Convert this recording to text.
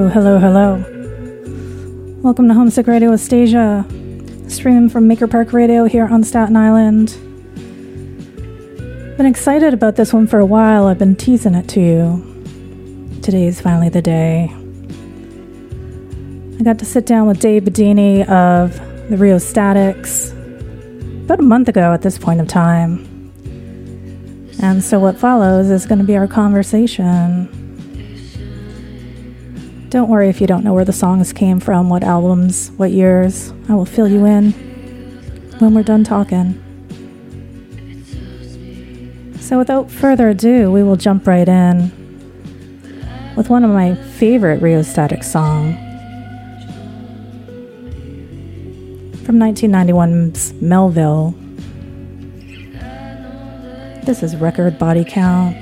Hello, hello. Welcome to Homesick Radio with Stasia, streaming from Maker Park Radio here on Staten Island. Been excited about this one for a while. I've been teasing it to you. Today is finally the day. I got to sit down with Dave Bedini of the Rheostatics about a month ago at this point of time. And so what follows is going to be our conversation. Don't worry if you don't know where the songs came from, what albums, what years. I will fill you in when we're done talking. So without further ado, we will jump right in with one of my favorite Rheostatics song from 1991's Melville. This is Record Body Count.